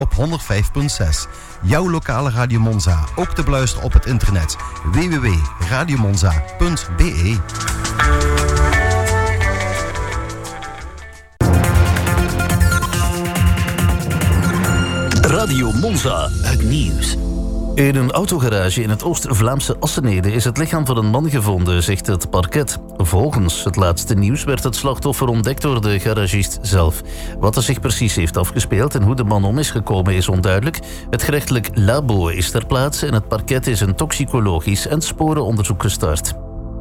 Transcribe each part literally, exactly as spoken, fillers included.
op honderd vijf punt zes. Jouw lokale Radio Monza, ook te beluisteren op het internet. w w w punt radiomonza punt b e. Radio Monza, het nieuws. In een autogarage in het Oost-Vlaamse Assenede is het lichaam van een man gevonden, zegt het parket. Volgens het laatste nieuws werd het slachtoffer ontdekt door de garagist zelf. Wat er zich precies heeft afgespeeld en hoe de man om is gekomen is onduidelijk. Het gerechtelijk labo is ter plaatse en het parket is een toxicologisch en sporenonderzoek gestart.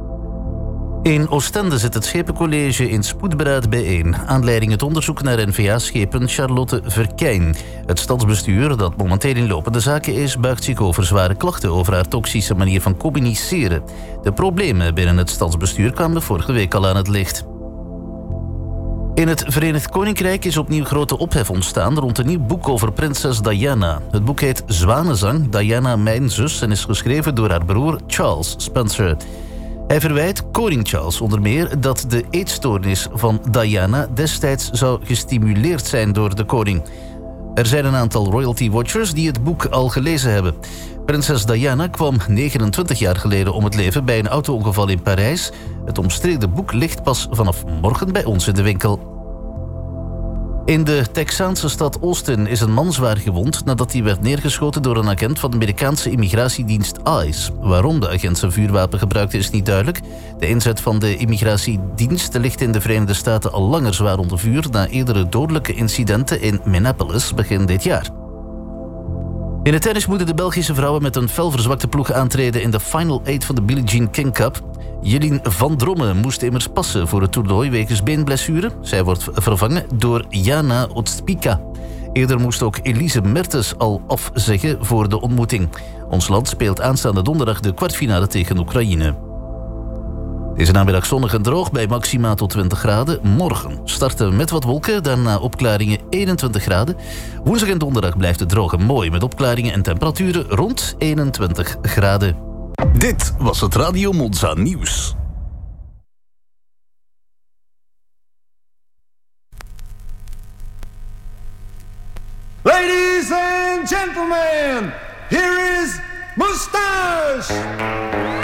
In Oostende zit het Schepencollege in spoedberaad bijeen. Aanleiding het onderzoek naar N V A-schepen Charlotte Verkijn. Het stadsbestuur, dat momenteel in lopende zaken is, buigt zich over zware klachten over haar toxische manier van communiceren. De problemen binnen het stadsbestuur kwamen vorige week al aan het licht. In het Verenigd Koninkrijk is opnieuw grote ophef ontstaan rond een nieuw boek over prinses Diana. Het boek heet Zwanenzang, Diana mijn zus en is geschreven door haar broer Charles Spencer. Hij verwijt koning Charles onder meer dat de eetstoornis van Diana destijds zou gestimuleerd zijn door de koning. Er zijn een aantal royalty watchers die het boek al gelezen hebben. Prinses Diana kwam negenentwintig jaar geleden om het leven bij een auto-ongeval in Parijs. Het omstreden boek ligt pas vanaf morgen bij ons in de winkel. In de Texaanse stad Austin is een man zwaar gewond nadat hij werd neergeschoten door een agent van de Amerikaanse immigratiedienst ICE. Waarom de agent zijn vuurwapen gebruikte is niet duidelijk. De inzet van de immigratiedienst ligt in de Verenigde Staten al langer zwaar onder vuur na eerdere dodelijke incidenten in Minneapolis begin dit jaar. In het tennis moeten de Belgische vrouwen met een fel verzwakte ploeg aantreden in de Final Eight van de Billie Jean King Cup. Jelien van Dromme moest immers passen voor het toernooi wegens beenblessure. Zij wordt vervangen door Jana Otspika. Eerder moest ook Elise Mertens al afzeggen voor de ontmoeting. Ons land speelt aanstaande donderdag de kwartfinale tegen Oekraïne. Deze namiddag zonnig en droog bij maxima tot twintig graden. Morgen starten met wat wolken, daarna opklaringen eenentwintig graden. Woensdag en donderdag blijft het droog en mooi met opklaringen en temperaturen rond eenentwintig graden. Dit was het Radio Monza nieuws. Ladies and gentlemen, here is Moustache!